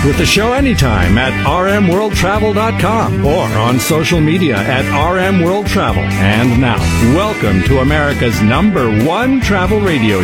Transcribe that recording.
with the show anytime at rmworldtravel.com or on social media at rmworldtravel. And now, welcome to America's #1 travel radio